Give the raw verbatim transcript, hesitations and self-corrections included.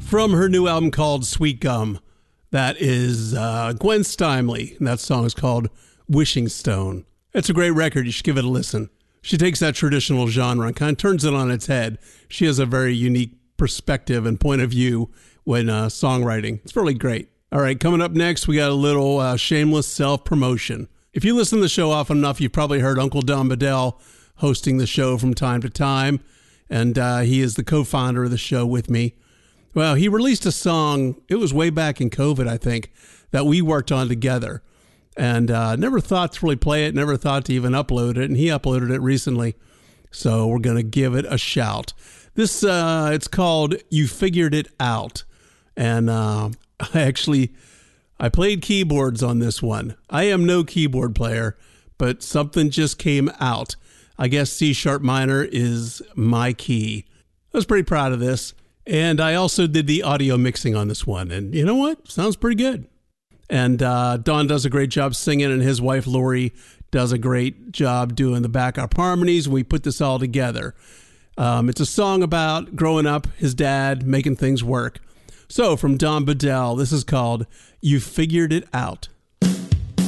From her new album called Sweet Gum, that is uh, Gwen Stymley, and that song is called Wishing Stone. It's a great record. You should give it a listen. She takes that traditional genre and kind of turns it on its head. She has a very unique perspective and point of view when uh, songwriting. It's really great. All right, coming up next, we got a little uh, shameless self-promotion. If you listen to the show often enough, you've probably heard Uncle Don Bedell hosting the show from time to time, and uh, he is the co-founder of the show with me. Well, he released a song, it was way back in COVID, I think, that we worked on together, and uh, never thought to really play it, never thought to even upload it, and he uploaded it recently, so we're going to give it a shout. This, uh, it's called You Figured It Out, and uh, I actually, I played keyboards on this one. I am no keyboard player, but something just came out. I guess C sharp minor is my key. I was pretty proud of this. And I also did the audio mixing on this one. And you know what? Sounds pretty good. And uh, Don does a great job singing, and his wife, Lori, does a great job doing the backup harmonies. We put this all together. Um, it's a song about growing up, his dad, making things work. So from Don Bedell, this is called You Figured It Out.